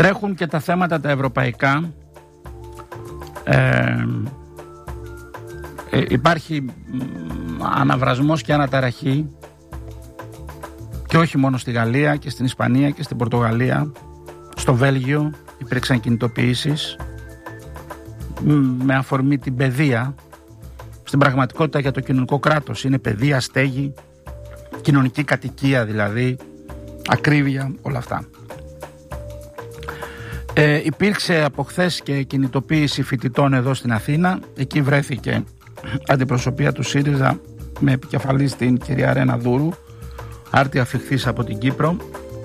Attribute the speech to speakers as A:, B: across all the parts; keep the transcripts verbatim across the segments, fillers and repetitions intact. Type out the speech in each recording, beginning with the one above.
A: Τρέχουν και τα θέματα τα ευρωπαϊκά. Ε, ε, υπάρχει αναβρασμός και αναταραχή και όχι μόνο στη Γαλλία και στην Ισπανία και στην Πορτογαλία. Στο Βέλγιο υπήρξαν κινητοποιήσεις με αφορμή την παιδεία. Στην πραγματικότητα για το κοινωνικό κράτος είναι παιδεία, στέγη, κοινωνική κατοικία δηλαδή, ακρίβεια, όλα αυτά. Ε, υπήρξε από χθες και κινητοποίηση φοιτητών εδώ στην Αθήνα. Εκεί βρέθηκε αντιπροσωπεία του ΣΥΡΙΖΑ με επικεφαλή την κυρία Ρένα Δούρου, άρτια φιχθής από την Κύπρο,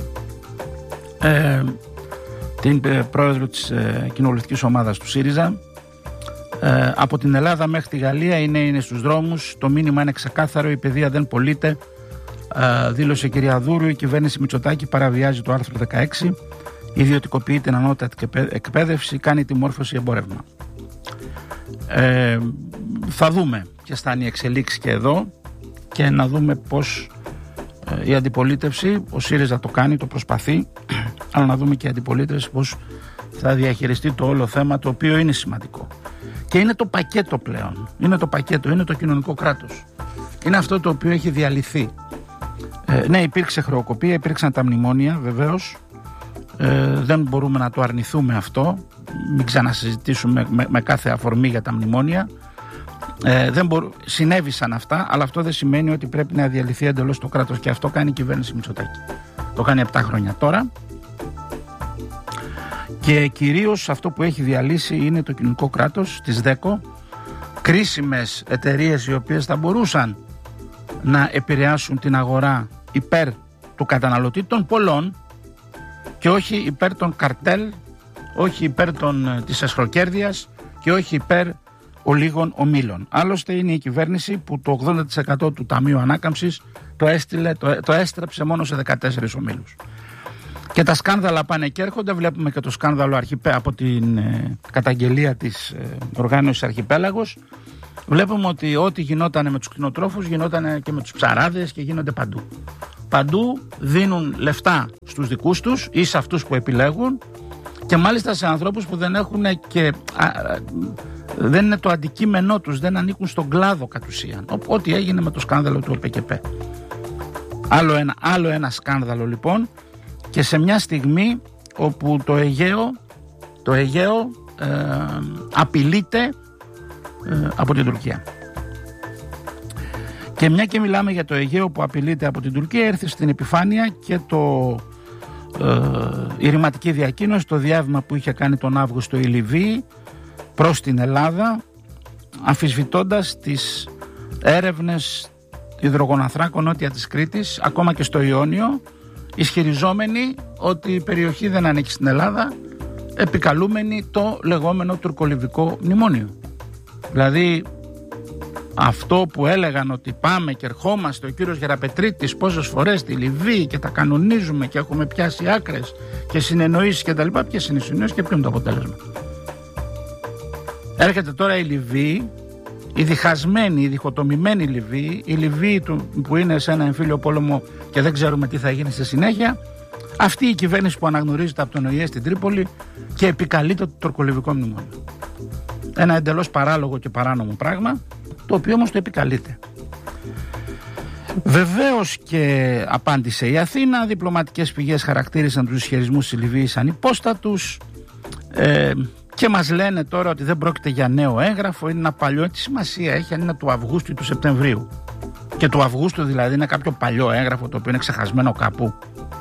A: ε, την ε, πρόεδρο της ε, κοινοβουλευτικής ομάδας του ΣΥΡΙΖΑ. Ε, από την Ελλάδα μέχρι τη Γαλλία είναι, είναι στους δρόμους. Το μήνυμα είναι ξεκάθαρο, η παιδεία δεν πωλείται. Ε, δήλωσε η κυρία Δούρου, η κυβέρνηση Μητσοτάκη παραβιάζει το άρθρο δεκαέξι, ιδιωτικοποιεί την ανώτατη εκπαίδευση, κάνει τη μόρφωση εμπόρευμα. Ε, θα δούμε ποιες θα είναι οι εξελίξεις και εδώ και να δούμε πώς ε, η αντιπολίτευση, ο ΣΥΡΙΖΑ το κάνει, το προσπαθεί, αλλά να δούμε και η αντιπολίτευση πώς θα διαχειριστεί το όλο θέμα, το οποίο είναι σημαντικό. Και είναι το πακέτο πλέον, είναι το πακέτο, είναι το κοινωνικό κράτος. Είναι αυτό το οποίο έχει διαλυθεί. Ε, ναι, υπήρξε χρεοκοπία, υπήρξαν τα μνημόνια βεβαίως. Ε, δεν μπορούμε να το αρνηθούμε αυτό. Μην ξανασυζητήσουμε με, με κάθε αφορμή για τα μνημόνια. Ε, δεν μπορού, συνέβησαν αυτά, αλλά αυτό δεν σημαίνει ότι πρέπει να διαλυθεί εντελώς το κράτος. Και αυτό κάνει η κυβέρνηση Μητσοτάκη. Το κάνει επτά χρόνια τώρα. Και κυρίως αυτό που έχει διαλύσει είναι το κοινωνικό κράτος, της ΔΕΚΟ, κρίσιμες εταιρείες οι οποίες θα μπορούσαν να επηρεάσουν την αγορά υπέρ του καταναλωτή των πολλών και όχι υπέρ των καρτέλ, όχι υπέρ των, της εσχροκέρδειας και όχι υπέρ ολίγων ομίλων. Άλλωστε είναι η κυβέρνηση που το ογδόντα τοις εκατό του Ταμείου Ανάκαμψης το, έστειλε, το, το έστρεψε μόνο σε δεκατέσσερις ομίλους. Και τα σκάνδαλα πάνε και έρχονται. Βλέπουμε και το σκάνδαλο Αρχιπέ, από την ε, καταγγελία της ε, οργάνωσης Αρχιπέλαγος. Βλέπουμε ότι ό,τι γινόταν με τους κτηνοτρόφους γινόταν και με τους ψαράδες και γίνονται παντού. Παντού δίνουν λεφτά στους δικούς τους ή σε αυτούς που επιλέγουν και μάλιστα σε ανθρώπους που δεν έχουν και α, α, δεν είναι το αντικείμενό τους, δεν ανήκουν στον κλάδο κατ' ουσίαν. Ό,τι έγινε με το σκάνδαλο του ΟΠΕΚΕΠΕ. Άλλο ένα, άλλο ένα σκάνδαλο λοιπόν. Και σε μια στιγμή όπου το Αιγαίο, το Αιγαίο ε, απειλείται ε, από την Τουρκία. Και μια και μιλάμε για το Αιγαίο που απειλείται από την Τουρκία, έρθει στην επιφάνεια και το, ε, η ρηματική διακοίνωση, το διάβημα που είχε κάνει τον Αύγουστο η Λιβύη προς την Ελλάδα, αμφισβητώντας τις έρευνες υδρογοναθράκων νότια της Κρήτης, ακόμα και στο Ιόνιο, ισχυριζόμενοι ότι η περιοχή δεν ανήκει στην Ελλάδα, επικαλούμενοι το λεγόμενο τουρκολιβικό μνημόνιο. Δηλαδή αυτό που έλεγαν ότι πάμε και ερχόμαστε, ο κύριος Γεραπετρίτης πόσες φορές στη Λιβύη και τα κανονίζουμε και έχουμε πιάσει άκρες και συνεννοήσεις και τα λοιπά, ποιες είναι οι συνεννοήσεις και ποιο είναι το αποτέλεσμα? Έρχεται τώρα η Λιβύη, η διχασμένη, η διχοτομημένη Λιβύη, η Λιβύη του, που είναι σε ένα εμφύλιο πόλεμο και δεν ξέρουμε τι θα γίνει στη συνέχεια. Αυτή η κυβέρνηση που αναγνωρίζεται από τον ΟΗΕ στην Τρίπολη και επικαλείται το τουρκολιβικό μνημόνιο. Ένα εντελώς παράλογο και παράνομο πράγμα, το οποίο όμως το επικαλείται. Βεβαίως και απάντησε η Αθήνα. Διπλωματικές πηγές χαρακτήρισαν τους ισχυρισμούς της Λιβύης ανυπόστατους. Ε, Και μας λένε τώρα ότι δεν πρόκειται για νέο έγγραφο, είναι ένα παλιό. Τι σημασία έχει αν είναι του Αυγούστου ή του Σεπτεμβρίου? Και του Αυγούστου δηλαδή είναι κάποιο παλιό έγγραφο το οποίο είναι ξεχασμένο κάπου?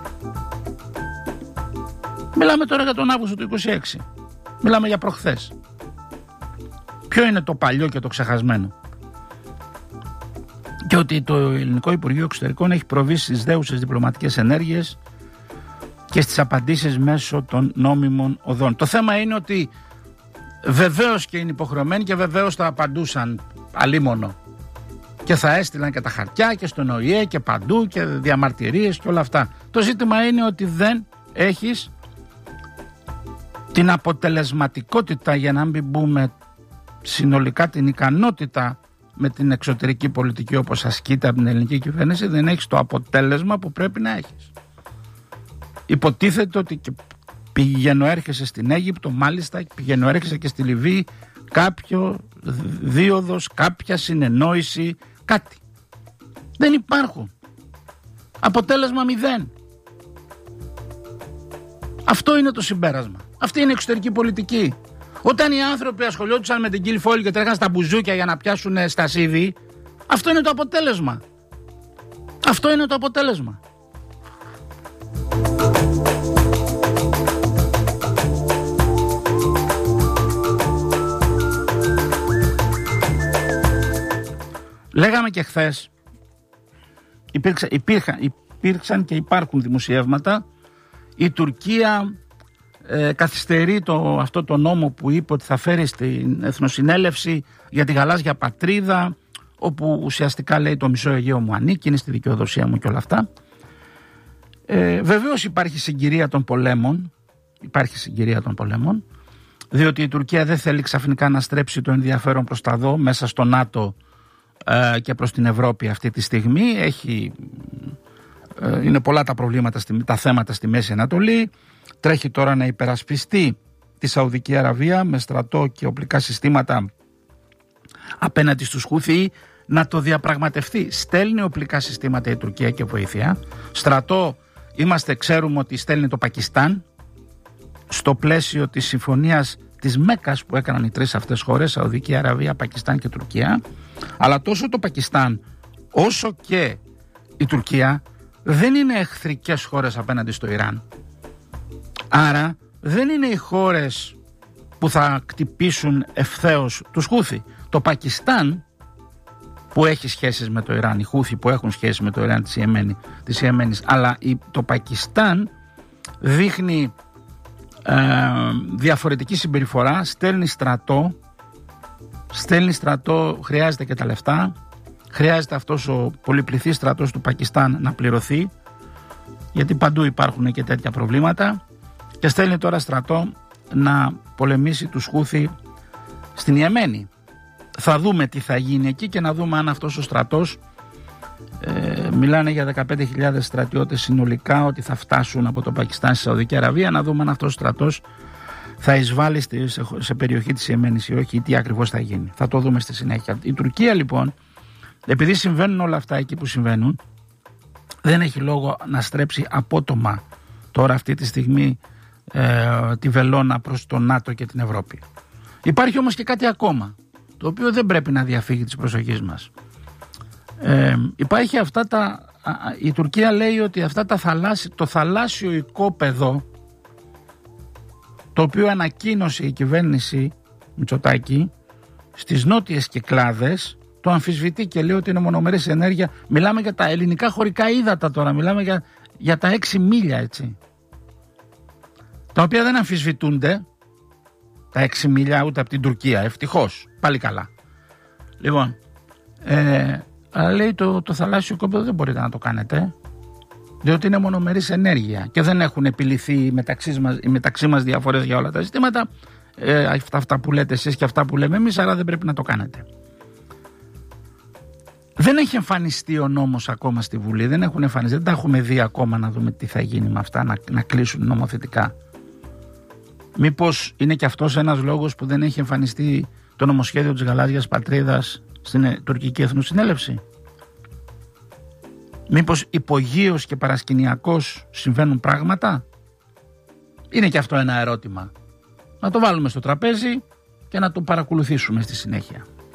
A: Μιλάμε τώρα για τον Αύγουστο του είκοσι έξι. Μιλάμε για προχθές. Ποιο είναι το παλιό και το ξεχασμένο? Και ότι το Ελληνικό Υπουργείο Εξωτερικών έχει προβεί στις δέουσες διπλωματικές ενέργειες και στις απαντήσεις μέσω των νόμιμων οδών. Το θέμα είναι ότι βεβαίως και είναι υποχρεωμένοι και βεβαίως θα απαντούσαν αλίμονο και θα έστειλαν και τα χαρτιά και στον ΟΗΕ και παντού και διαμαρτυρίες και όλα αυτά. Το ζήτημα είναι ότι δεν έχεις την αποτελεσματικότητα, για να μην πούμε συνολικά την ικανότητα με την εξωτερική πολιτική όπως ασκείται από την ελληνική κυβέρνηση, δεν έχεις το αποτέλεσμα που πρέπει να έχεις. Υποτίθεται ότι, και Πηγαίνω έρχεσαι στην Αίγυπτο, μάλιστα πηγαίνω έρχεσαι και στη Λιβύη, κάποιο δίωδος, κάποια συνεννόηση, κάτι. Δεν υπάρχουν. Αποτέλεσμα μηδέν. Αυτό είναι το συμπέρασμα. Αυτή είναι η εξωτερική πολιτική. Όταν οι άνθρωποι ασχολιόντουσαν με την Κιλφόλη και τρέχαν στα μπουζούκια για να πιάσουν στασίδι, αυτό είναι το αποτέλεσμα. Αυτό είναι το αποτέλεσμα. Λέγαμε και χθες, υπήρξαν, υπήρχαν, υπήρξαν και υπάρχουν δημοσιεύματα, η Τουρκία ε, καθυστερεί το, αυτό το νόμο που είπε ότι θα φέρει στην Εθνοσυνέλευση για τη γαλάζια πατρίδα, όπου ουσιαστικά λέει το μισό Αιγαίο μου ανήκει, είναι στη δικαιοδοσία μου και όλα αυτά. Ε, βεβαίως υπάρχει συγκυρία των πολέμων, υπάρχει συγκυρία των πολέμων, διότι η Τουρκία δεν θέλει ξαφνικά να στρέψει το ενδιαφέρον προς τα δω μέσα στο ΝΑΤΟ ε, και προς την Ευρώπη αυτή τη στιγμή. Έχει, ε, είναι πολλά τα προβλήματα, τα θέματα στη Μέση Ανατολή. Τρέχει τώρα να υπερασπιστεί τη Σαουδική Αραβία με στρατό και οπλικά συστήματα απέναντι στους Χούθι, να το διαπραγματευτεί. Στέλνει οπλικά συστήματα η Τουρκία και βοήθεια. Στρατό, είμαστε, ξέρουμε ότι στέλνει το Πακιστάν στο πλαίσιο της συμφωνίας της Μέκας που έκαναν οι τρεις αυτές χώρες, Σαουδική Αραβία, Πακιστάν και Τουρκία. Αλλά τόσο το Πακιστάν όσο και η Τουρκία δεν είναι εχθρικές χώρες απέναντι στο Ιράν. Άρα δεν είναι οι χώρες που θα κτυπήσουν ευθέως τους Χούθι. Το Πακιστάν που έχει σχέσεις με το Ιράν, οι Χούθι που έχουν σχέσεις με το Ιράν της, Ιεμένη, της Ιεμένης, αλλά η, το Πακιστάν δείχνει ε, διαφορετική συμπεριφορά, στέλνει στρατό, στέλνει στρατό, χρειάζεται και τα λεφτά, χρειάζεται αυτός ο πολυπληθής στρατός του Πακιστάν να πληρωθεί, γιατί παντού υπάρχουν και τέτοια προβλήματα, και στέλνει τώρα στρατό να πολεμήσει τους Χούθι στην Ιεμένη. Θα δούμε τι θα γίνει εκεί και να δούμε αν αυτός ο στρατός, ε, μιλάνε για δεκαπέντε χιλιάδες στρατιώτες συνολικά ότι θα φτάσουν από το Πακιστάν στη Σαουδική Αραβία, να δούμε αν αυτός ο στρατός θα εισβάλλει στη, σε, σε περιοχή της Ιεμένης ή όχι, ή τι ακριβώς θα γίνει. Θα το δούμε στη συνέχεια. Η Τουρκία λοιπόν, επειδή συμβαίνουν όλα αυτά εκεί που συμβαίνουν, δεν έχει λόγο να στρέψει απότομα τώρα αυτή τη στιγμή ε, τη βελόνα προς το ΝΑΤΟ και την Ευρώπη. Υπάρχει όμως και κάτι ακόμα, το οποίο δεν πρέπει να διαφύγει της προσοχής μας. Ε, υπάρχει αυτά τα, η Τουρκία λέει ότι αυτά τα θαλάσσι, το θαλάσσιο οικόπεδο, το οποίο ανακοίνωσε η κυβέρνηση Μητσοτάκη στις νότιες Κυκλάδες, το αμφισβητεί και λέει ότι είναι μονομερής ενέργεια. Μιλάμε για τα ελληνικά χωρικά ύδατα τώρα, μιλάμε για, για τα έξι μίλια, έτσι, τα οποία δεν αμφισβητούνται τα έξι μίλια ούτε από την Τουρκία, ευτυχώς, πάλι καλά. Λοιπόν, ε, αλλά λέει το, το θαλάσσιο οικόπεδο δεν μπορείτε να το κάνετε, διότι είναι μονομερής ενέργεια και δεν έχουν επιληθεί οι μεταξύ μας, οι μεταξύ μας διαφορές για όλα τα ζητήματα, ε, αυτά, αυτά που λέτε εσείς και αυτά που λέμε εμείς, άρα δεν πρέπει να το κάνετε. Δεν έχει εμφανιστεί ο νόμος ακόμα στη Βουλή, δεν έχουν εμφανιστεί, δεν τα έχουμε δει ακόμα να δούμε τι θα γίνει με αυτά, να, να κλείσουν νομοθετικά. Μήπως είναι και αυτός ένας λόγος που δεν έχει εμφανιστεί το νομοσχέδιο της γαλάζιας πατρίδας στην τουρκική εθνοσυνέλευση? Μήπως υπογείως και παρασκηνιακώς συμβαίνουν πράγματα? Είναι και αυτό ένα ερώτημα. Να το βάλουμε στο τραπέζι και να το παρακολουθήσουμε στη συνέχεια.